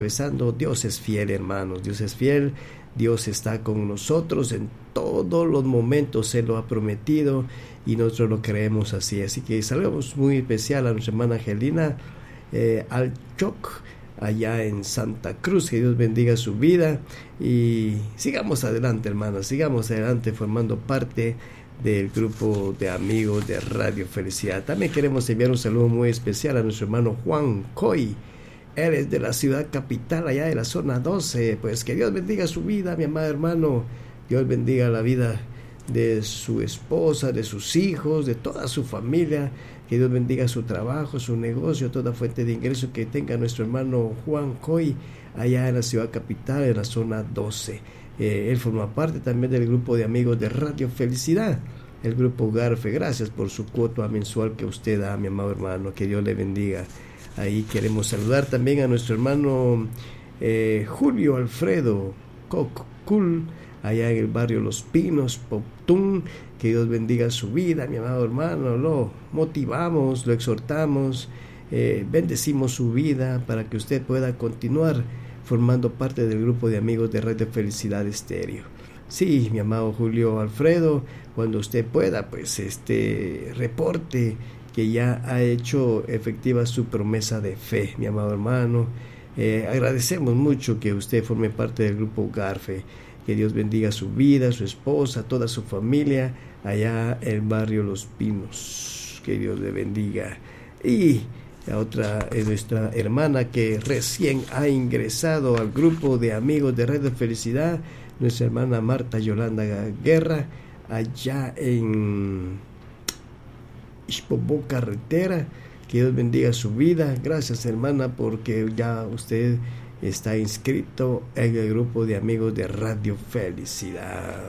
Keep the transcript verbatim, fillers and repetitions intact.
Rezando, Dios es fiel, hermanos, Dios es fiel, Dios está con nosotros en todos los momentos, Él lo ha prometido y nosotros lo creemos así. Así que saludamos muy especial a nuestra hermana Angelina eh, Alchoc, allá en Santa Cruz. Que Dios bendiga su vida y sigamos adelante, hermanas, sigamos adelante formando parte del grupo de amigos de Radio Felicidad. También queremos enviar un saludo muy especial a nuestro hermano Juan Coy. Él es de la ciudad capital, allá de la zona doce. Pues que Dios bendiga su vida, mi amado hermano. Dios bendiga la vida de su esposa, de sus hijos, de toda su familia. Que Dios bendiga su trabajo, su negocio, toda fuente de ingreso que tenga nuestro hermano Juan Coy, allá en la ciudad capital, en la zona doce. Eh, él forma parte también del grupo de amigos de Radio Felicidad, el grupo Garfe. Gracias por su cuota mensual que usted da, mi amado hermano. Que Dios le bendiga. Ahí queremos saludar también a nuestro hermano eh, Julio Alfredo Cocul, allá en el barrio Los Pinos, Poptún. Que Dios bendiga su vida, mi amado hermano. Lo motivamos, lo exhortamos, eh, bendecimos su vida para que usted pueda continuar formando parte del grupo de amigos de Red de Felicidad Estéreo. Sí, mi amado Julio Alfredo, cuando usted pueda, pues este reporte que ya ha hecho efectiva su promesa de fe, mi amado hermano. Eh, agradecemos mucho que usted forme parte del grupo Garfe. Que Dios bendiga su vida, su esposa, toda su familia, allá en el barrio Los Pinos. Que Dios le bendiga. Y la otra es nuestra hermana que recién ha ingresado al grupo de amigos de Red de Felicidad, nuestra hermana Marta Yolanda Guerra, allá en Ixpobó Carretera. Que Dios bendiga su vida. Gracias, hermana, porque ya usted está inscrito en el grupo de amigos de Radio Felicidad.